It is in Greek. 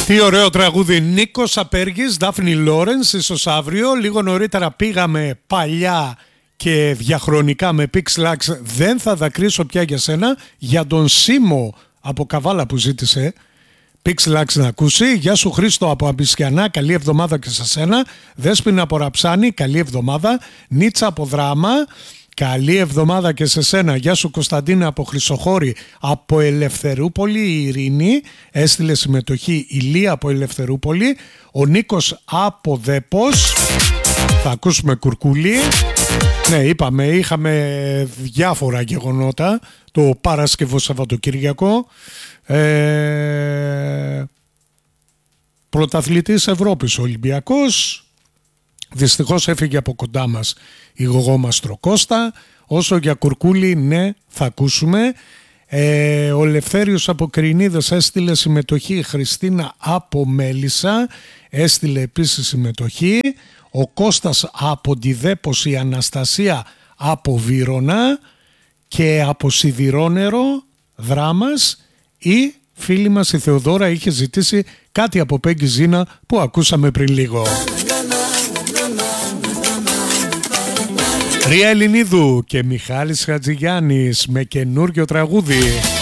Τι ωραίο τραγούδι. Νίκος Απέργης, Δάφνη Λόρενς, ίσως αύριο. Λίγο νωρίτερα πήγαμε παλιά και διαχρονικά με Pixlax. Δεν θα δακρύσω πια για σένα. Για τον Σίμω από Καβάλα που ζήτησε Pixlax να ακούσει. Γεια σου Χρήστο από Αμπισιανά, καλή εβδομάδα και σε σένα. Δέσποινα από Ραψάνη, καλή εβδομάδα. Νίτσα από Δράμα, καλή εβδομάδα και σε σένα. Γεια σου Κωνσταντίνα από Χρυσοχώρη. Από Ελευθερούπολη η Ειρήνη έστειλε συμμετοχή. Ηλία από Ελευθερούπολη. Ο Νίκος από Δέπος. Θα ακούσουμε Κουρκούλη. Ναι, είπαμε, είχαμε διάφορα γεγονότα το Παρασκευό Σαββατοκύριακο. Πρωταθλητής Ευρώπης ο Ολυμπιακός. Δυστυχώς έφυγε από κοντά μας η γογόμαστρο Κώστα. Όσο για Κουρκούλη, ναι, θα ακούσουμε. Ο Λευθέριος από Κρινίδες έστειλε συμμετοχή. Χριστίνα από Μέλισσα έστειλε επίσης συμμετοχή. Ο Κώστας από τη Δέπος, η Αναστασία από Βύρωνα και από Σιδηρόνερο Δράμας η φίλη μας η Θεοδόρα είχε ζητήσει κάτι από Πέγγι Ζήνα που ακούσαμε πριν λίγο. Ρία Ελληνίδου και Μιχάλης Χατζηγιάννης με καινούργιο τραγούδι.